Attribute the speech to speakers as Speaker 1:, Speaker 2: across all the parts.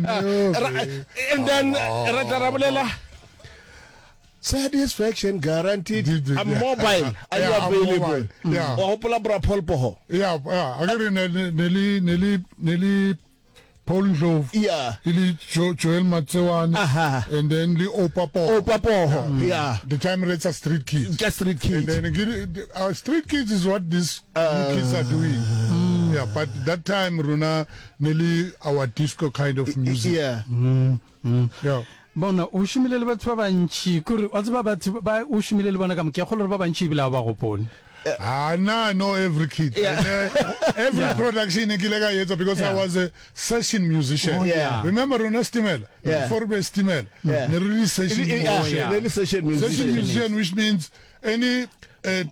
Speaker 1: And then Ratarabulela. Satisfaction guaranteed. A mobile. Are you available?
Speaker 2: Yeah.
Speaker 1: Hopula bra polpoho.
Speaker 2: Yeah. Again, Nelly Paul Jove.
Speaker 1: Yeah.
Speaker 2: Joel Matsewan. And then the Opapo.
Speaker 1: Yeah.
Speaker 2: The time it's a street kids.
Speaker 1: Just street kids.
Speaker 2: And then our street kids is what these kids are doing. Yeah, but that time Runa Nelly our disco kind of music.
Speaker 1: Yeah.
Speaker 2: Yeah.
Speaker 3: Bona o shumile le batho ba bantshi kore wa tseba batho ba o shumile le bona ka mke kholo ba bantshi bila ba gopone.
Speaker 2: I know every kid.
Speaker 1: Yeah.
Speaker 2: Every production in Kilega because I was a session musician.
Speaker 1: Oh, yeah.
Speaker 2: Remember on Stimel?
Speaker 1: Yeah.
Speaker 2: Before Stimel.
Speaker 1: Yeah.
Speaker 2: The really session musician.
Speaker 1: Really session musician.
Speaker 2: Session musician, which means any
Speaker 1: Yes.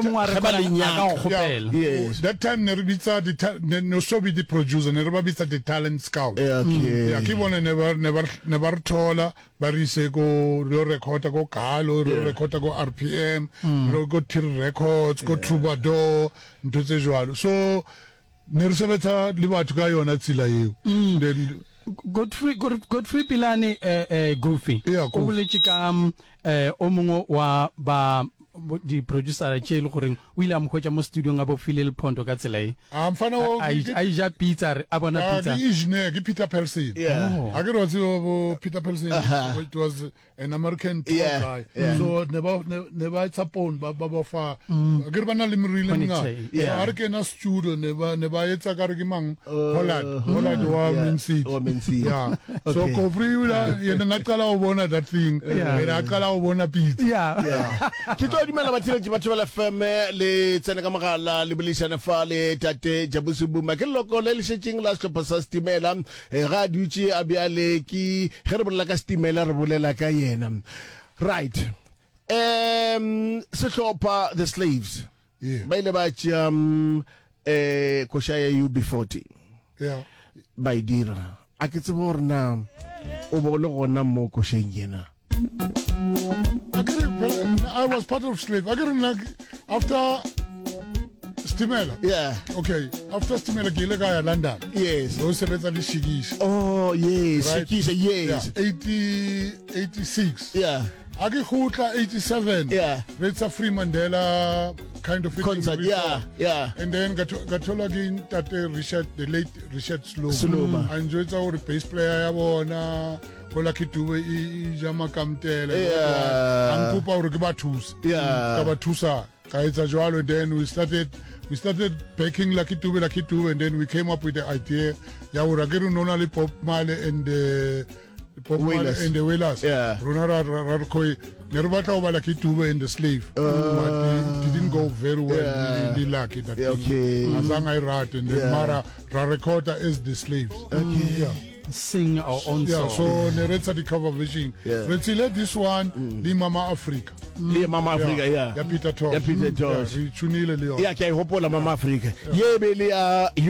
Speaker 2: that time Nerbitza no so be the producer, Nerbitza the talent scout.
Speaker 1: Okay.
Speaker 2: Yeah, keep on never taller, Barise go record go Carlo, record go RPM, go Till Records, go Troubadour, so Nersabeta Livatuga on Atsila. Then
Speaker 3: Godfrey Pilani Goofy.
Speaker 2: Yeah,
Speaker 3: o boletse omongo wa ba di producer a tshelo gore William Khoja mo studio ngabo file le phondo ka tsela e
Speaker 2: I'm fana
Speaker 3: I ja pizza a bona pizza
Speaker 2: Peter Percy.
Speaker 1: Yeah.
Speaker 2: I get was Peter Percy. It was an American tour guy.
Speaker 1: Yeah.
Speaker 2: So never it's upon baba fa. I get bana le mrile nga.
Speaker 1: Yeah.
Speaker 2: I get na studio never it's a gargi mang Holland wa Mincy. Yeah. So Kovriula yena ngaqala ubona that thing. Yena ngaqala ubona pizza.
Speaker 3: yeah
Speaker 1: Ke dimela batsheletsi batho ba la FM le tsena ka mogala le bulisana fa le tate Jabusi Buma ke loko le le shetseng la setlhopha sa Stimela ga dutse a biale ki ge re bolela ka Stimela re bolela ka yena right setlhopha the Slaves ba ile ba tja koshaya UB40 ba idira a ke tsebo gore na o bole gona mo kosheng yena.
Speaker 2: I was part of Slave. I got after Stimela.
Speaker 1: Yeah.
Speaker 2: Okay. After Stimela, Gilega London.
Speaker 1: Yes.
Speaker 2: Those celebrity Shigis.
Speaker 1: Oh yes.
Speaker 2: Right?
Speaker 1: Shikisha, yes.
Speaker 2: Yeah. 86.
Speaker 1: Yeah.
Speaker 2: Agi Khutla 87.
Speaker 1: Yeah.
Speaker 2: It's a Free Mandela kind of
Speaker 1: Concert. Yeah. Yeah.
Speaker 2: And then Gatola again that the late Richard
Speaker 1: Sloma.
Speaker 2: And it's our bass player Yabona. Kola kituwe ijama kamtele ankupa urikibatus kabatusa kaitsa jwalo. Then we started backing Lakituwe and then we came up with the idea ya uragiru nona li pop male and the pop male and the Wailers. Runara Rakoi Nervata over Lakituwe and the Slave. But it didn't go very well. Really lucky that Azanga Rat and then Mara Rarekota is the Slaves.
Speaker 3: Sing our own
Speaker 2: song.
Speaker 3: So
Speaker 2: Neretsa the cover version. Let's let this one the Mama Africa.
Speaker 1: The Mama Africa,
Speaker 2: Ya Peter Tosh.
Speaker 1: Ya Peter Tosh.
Speaker 2: Chunile Leon.
Speaker 1: Ya ke hopola Mama Africa. Ye bele